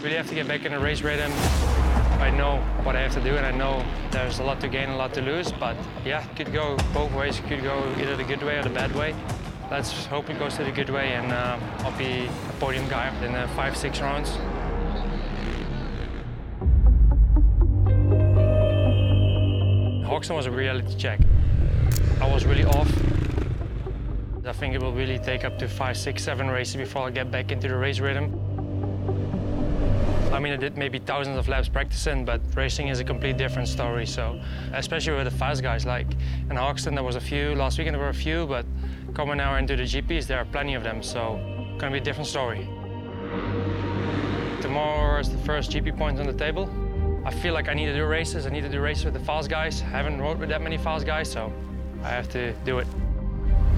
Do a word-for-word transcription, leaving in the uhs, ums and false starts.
Really have to get back in the race rhythm. I know what I have to do, and I know there's a lot to gain, a lot to lose, but yeah, it could go both ways. It could go either the good way or the bad way. Let's hope it goes to the good way, and uh, I'll be a podium guy in the five, six rounds. Hockenson was a reality check. I was really off. I think it will really take up to five, six, seven races before I get back into the race rhythm. I mean, I did maybe thousands of laps practicing, but racing is a complete different story. So, especially with the fast guys, like in Hockenson, there was a few. Last weekend there were a few, but coming now into the G Ps, there are plenty of them. So, it's gonna be a different story. Tomorrow is the first G P point on the table. I feel like I need to do races. I need to do races with the fast guys. I haven't rode with that many fast guys, so I have to do it.